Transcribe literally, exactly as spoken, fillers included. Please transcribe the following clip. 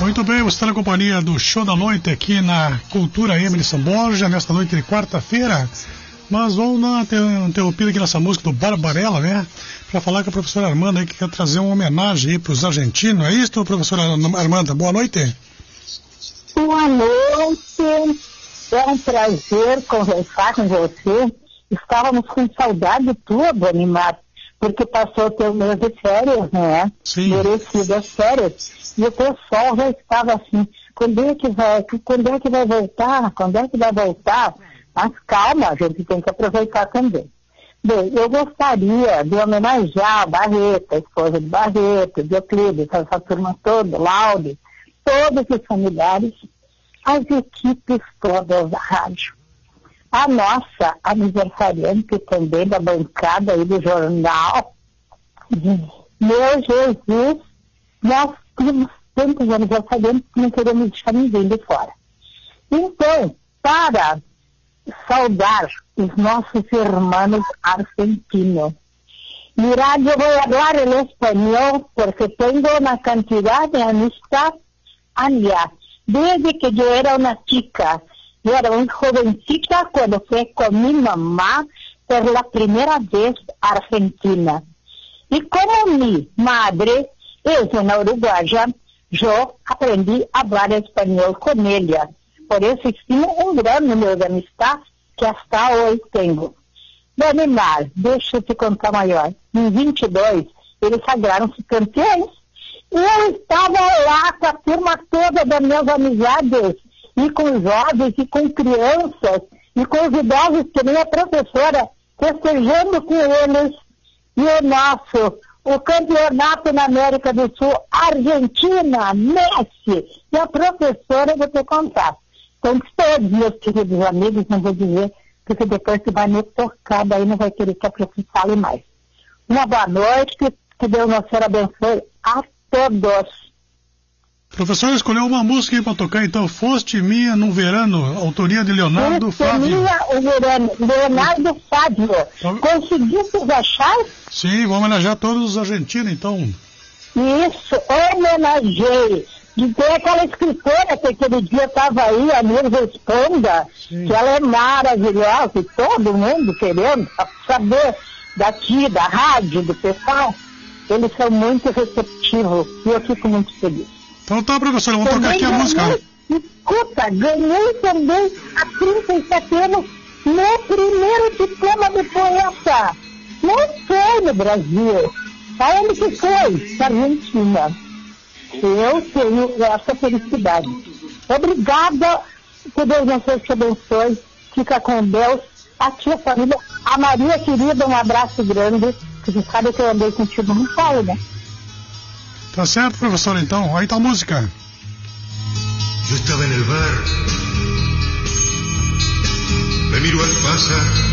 Muito bem, você está na companhia do Show da Noite aqui na Cultura M de São Borja, nesta noite de quarta-feira. Mas vamos dar uma interrompida aqui nessa música do Barbarella, né? Para falar com a professora Armanda aí, que quer trazer uma homenagem aí para os argentinos. É isso, professora Armanda? Boa noite. Boa noite. É um prazer conversar com você. Estávamos com saudade tua, Bonimar, porque passou o teu mês de férias, né? Sim. Merecidas férias. E o pessoal já estava assim, quando é que vai, quando é que vai voltar? Quando é que vai voltar? Mas calma, a gente tem que aproveitar também. Bem, eu gostaria de homenagear a Barreto, a esposa de Barreto, de Euclides, essa turma toda, Laude, todos os familiares, as equipes todas da rádio. A nossa aniversariante também da bancada aí do jornal, meu Jesus, nós temos tantos aniversariantes que não queremos deixar ninguém de fora. Então, para saudar os nossos irmãos argentinos, mira, yo voy a hablar el español porque tengo una cantidad de amistad allá. Desde que yo era una chica, yo era muy jovencita cuando fui con mi mamá por la primera vez a Argentina. Y como mi madre es una uruguaya, yo aprendí a hablar español con ella. Por eso tenho um grande número de amistades que hasta hoje tenho. Bonimar, deixa eu te contar maior. Em vinte e dois, eles sagraram-se campeões. E eu estava lá com a turma toda das minhas amizades, e com jovens, e com crianças, e com os idosos, que nem a professora, festejando com eles. E o nosso, o campeonato na América do Sul, Argentina, Messi, e a professora, eu vou te contar. Então, todos meus queridos amigos, não vou dizer, porque depois você vai me tocar, daí não vai querer que a professora fale mais. Uma boa noite, que Deus nosso Senhor abençoe a todos. Professor, escolheu uma música aí para tocar, então, Foste Minha no Verano, autoria de Leonardo Foste Fábio. Minha o Verano, Leonardo Fábio. Então, conseguiste achar? Sim, vamos homenagear todos os argentinos, então. Isso, homenageei. E tem aquela escritora que aquele dia estava aí, a Nilza Esponda, que ela é maravilhosa, e todo mundo querendo saber daqui, da rádio, do pessoal. Eles são muito receptivos e eu fico muito feliz. Então tá, professor, vamos tocar aqui a música. Escuta, ganhei também há trinta e sete anos meu primeiro diploma de poeta. Não foi no Brasil, onde que foi? Na Argentina. Eu tenho essa felicidade. Obrigada, que Deus não te abençoe. Fica com Deus. A tia família, a Maria querida, um abraço grande. Que você sabe que eu andei contigo no pai, né? Tá certo, professor, então. Aí tá a música. Eu estava no bar, me miro al pasar.